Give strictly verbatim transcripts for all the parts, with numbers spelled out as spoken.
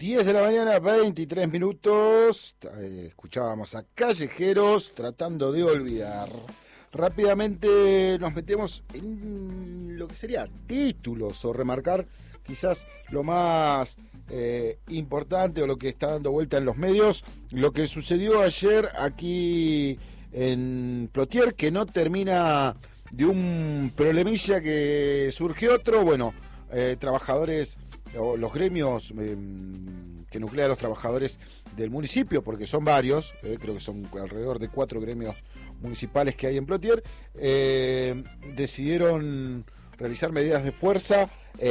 diez de la mañana, veintitrés minutos. Eh, escuchábamos a Callejeros tratando de olvidar. Rápidamente nos metemos en lo que sería títulos o remarcar quizás lo más eh, importante o lo que está dando vuelta en los medios, lo que sucedió ayer aquí en Plotier, que no termina de un problemilla que surgió otro. Bueno, eh, trabajadores o los gremios eh, que nuclean a los trabajadores del municipio, porque son varios, eh, creo que son alrededor de cuatro gremios municipales que hay en Plotier, eh, decidieron realizar medidas de fuerza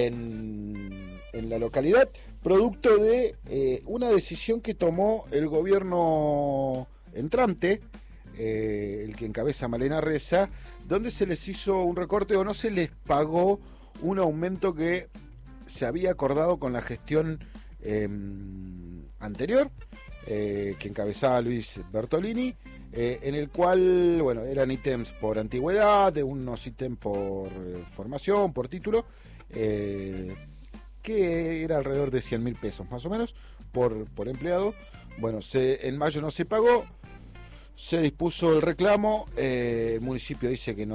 en, en la localidad, producto de eh, una decisión que tomó el gobierno entrante, eh, el que encabeza Malena Ressa, donde se les hizo un recorte o no se les pagó un aumento que se había acordado con la gestión eh, anterior, eh, que encabezaba Luis Bertolini, eh, en el cual, bueno, eran ítems por antigüedad, de unos ítems por eh, formación, por título, eh, que era alrededor de cien mil pesos más o menos por, por empleado. Bueno, se, en mayo no se pagó, se dispuso el reclamo, eh, el municipio dice que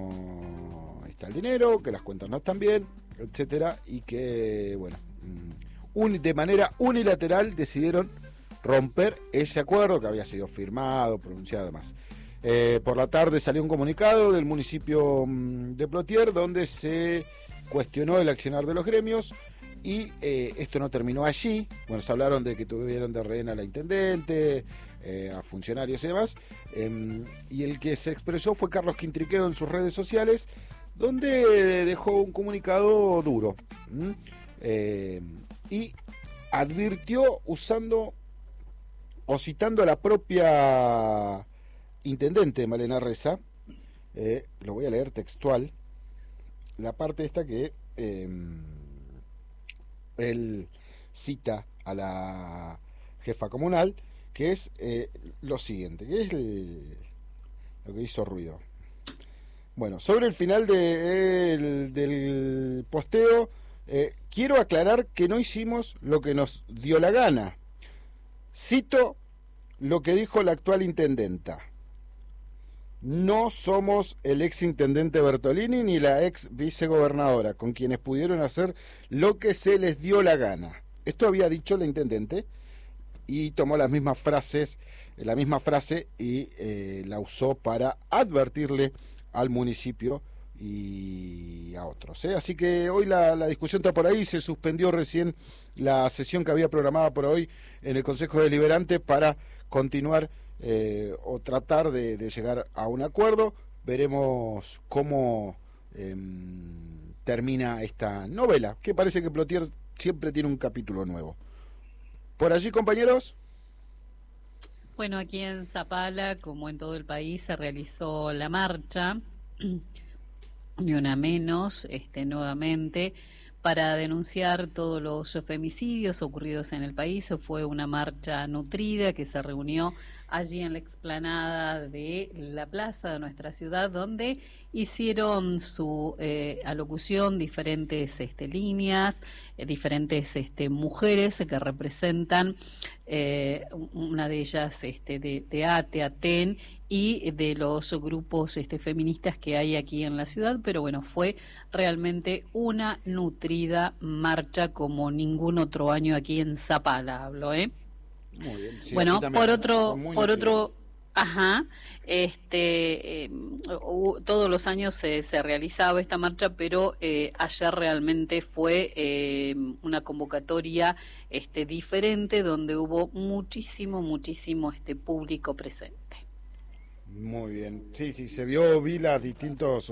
no está el dinero, que las cuentas no están bien, etcétera, y que, bueno, un, de manera unilateral decidieron romper ese acuerdo que había sido firmado, pronunciado, además. Eh, por la tarde salió un comunicado del municipio de Plotier donde se cuestionó el accionar de los gremios y eh, esto no terminó allí. Bueno, se hablaron de que tuvieron de rehén a la intendente, eh, a funcionarios y demás, eh, y el que se expresó fue Carlos Quintriquedo en sus redes sociales, donde dejó un comunicado duro eh, y advirtió usando o citando a la propia intendente Malena Ressa, eh, lo voy a leer textual, la parte esta que eh, él cita a la jefa comunal, que es eh, lo siguiente, que es el, lo que hizo ruido. Bueno, sobre el final de, el, del posteo, eh, quiero aclarar que no hicimos lo que nos dio la gana. Cito lo que dijo la actual intendenta. No somos el ex intendente Bertolini ni la ex vicegobernadora, con quienes pudieron hacer lo que se les dio la gana. Esto había dicho la intendente y tomó las mismas frases, la misma frase y eh, la usó para advertirle al municipio y a otros, ¿eh? Así que hoy la, la discusión está por ahí. Se suspendió recién la sesión que había programada por hoy en el Consejo Deliberante para continuar eh, o tratar de, de llegar a un acuerdo. Veremos cómo eh, termina esta novela, que parece que Plotier siempre tiene un capítulo nuevo. Por allí, compañeros. Bueno, aquí en Zapala, como en todo el país, se realizó la marcha, ni una menos, este, nuevamente, para denunciar todos los femicidios ocurridos en el país. Fue una marcha nutrida que se reunió allí en la explanada de la plaza de nuestra ciudad, donde hicieron su eh, alocución diferentes este, líneas, eh, diferentes este, mujeres que representan, eh, una de ellas este, de, de ATE, ATEN, y de los grupos este, feministas que hay aquí en la ciudad. Pero bueno, fue realmente una nutrida marcha como ningún otro año aquí en Zapala, hablo, ¿eh? Muy bien. Sí, bueno, por otro, por nutrido. otro, ajá, este, eh, uh, todos los años se, se realizaba esta marcha, pero eh, ayer realmente fue eh, una convocatoria este, diferente, donde hubo muchísimo, muchísimo este público presente. Muy bien. Sí, sí, se vio, vi las distintos